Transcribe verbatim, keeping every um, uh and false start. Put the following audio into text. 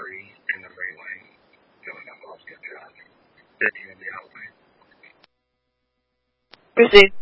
free in the right lane. Feeling that lost your job. That you gonna be helping. Proceed.